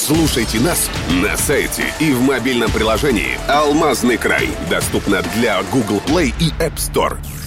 Слушайте нас на сайте и в мобильном приложении «Алмазный край». Доступно для Google Play и App Store.